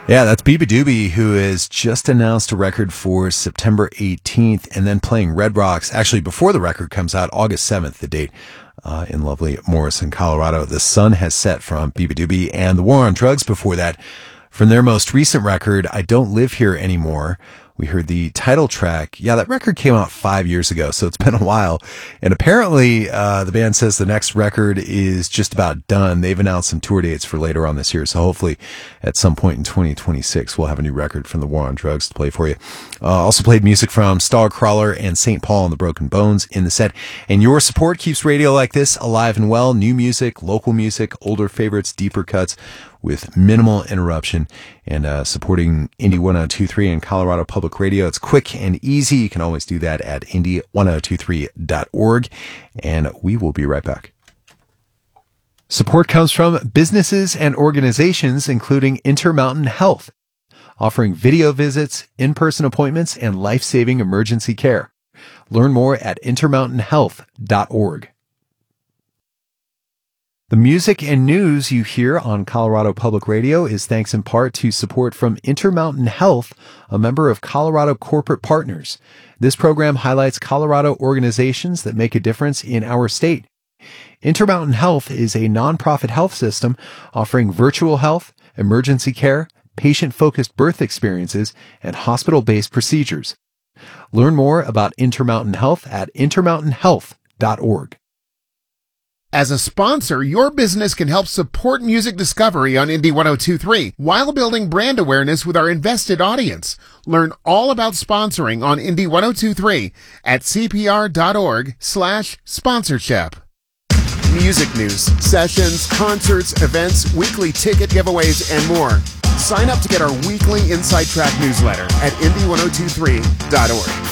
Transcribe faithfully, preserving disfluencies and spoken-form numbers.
Yeah, that's Biba Doobie, who has just announced a record for September eighteenth and then playing Red Rocks, actually before the record comes out, August seventh, the date, uh, in lovely Morrison, Colorado. The sun has set from Biba Doobie and the War on Drugs before that. From their most recent record, I Don't Live Here Anymore, we heard the title track. Yeah, that record came out five years ago, so it's been a while. And apparently, uh, the band says the next record is just about done. They've announced some tour dates for later on this year, so hopefully at some point in twenty twenty-six, we'll have a new record from the War on Drugs to play for you. Uh, also played music from Starcrawler and Saint Paul and the Broken Bones in the set. And your support keeps radio like this alive and well. New music, local music, older favorites, deeper cuts, with minimal interruption, and uh, supporting Indie one oh two three and Colorado Public Radio. It's quick and easy. You can always do that at indie one oh two three dot org, and we will be right back. Support comes from businesses and organizations, including Intermountain Health, offering video visits, in-person appointments, and life-saving emergency care. Learn more at intermountain health dot org. The music and news you hear on Colorado Public Radio is thanks in part to support from Intermountain Health, a member of Colorado Corporate Partners. This program highlights Colorado organizations that make a difference in our state. Intermountain Health is a nonprofit health system offering virtual health, emergency care, patient-focused birth experiences, and hospital-based procedures. Learn more about Intermountain Health at intermountain health dot org. As a sponsor, your business can help support music discovery on Indie one oh two three while building brand awareness with our invested audience. Learn all about sponsoring on Indie one oh two three at cpr.org slash sponsorship. Music news, sessions, concerts, events, weekly ticket giveaways, and more. Sign up to get our weekly Inside Track newsletter at indie one oh two three dot org.